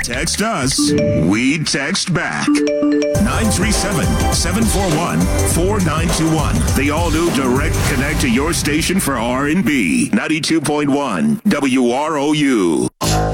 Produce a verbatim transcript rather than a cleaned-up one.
Text us. We text back. nine three seven, seven four one, four nine two one. The all-new Direct Connect to your station for R and B. ninety-two point one W R O U.